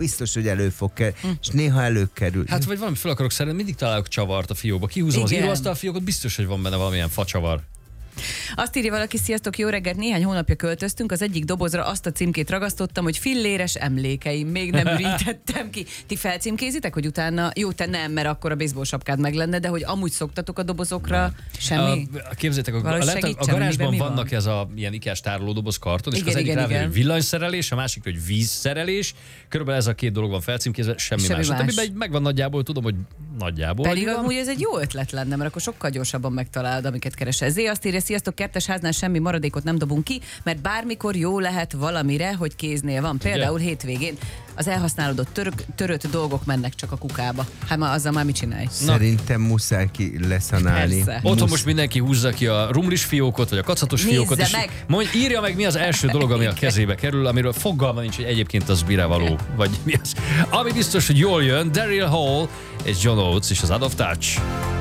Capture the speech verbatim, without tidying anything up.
biztos, hogy elő fog kerülni, hm. és néha előkerül. Hát vagy valami fel akarok szerelni, mindig találok csavart a fiókba. Kihúzom Igen. az íróasztal fiókot, biztos, hogy van benne valamilyen facsavar. Azt írja valaki, sziasztok, jó reggelt, néhány hónapja költöztünk, az egyik dobozra azt a címkét ragasztottam, hogy filléres emlékeim, még nem ürítettem ki. Ti felcímkézitek, hogy utána, jó, te nem, mert akkor a baseball sapkád meg lenne, de hogy amúgy szoktatok a dobozokra, nem. semmi? A, képzeljétek, a, a, a, a garázsban vannak van? ez a ilyen ikás tárolódoboz karton, igen, és az egyik rá, hogy villanyszerelés, a másik, hogy vízszerelés, körülbelül ez a két dolog van felcímkézve, semmi, semmi más. más. Amiben megvan nagyjából, tudom, hogy nagyjából. Pedig amúgy ez egy jó ötlet lenne, mert akkor sokkal gyorsabban megtalálod, amiket keresel. Zé azt írja, sziasztok, kertes háznál semmi maradékot nem dobunk ki, mert bármikor jó lehet valamire, hogy kéznél van. Például ugye? hétvégén az elhasználódott török, törött dolgok mennek csak a kukába. Hát ma azzal már mit csinálj? Szerintem muszáj ki leszanálni. Otthon most mindenki húzza ki a rumlis fiókot, vagy a kacatos Nézze fiókot, és meg. mondj, írja meg, mi az első dolog, ami a kezébe kerül, amiről fogalma nincs, hogy egyébként az mire való, vagy mi az. Ami biztos, hogy jól jön, Daryl Hall és John Oates és az Out of Touch.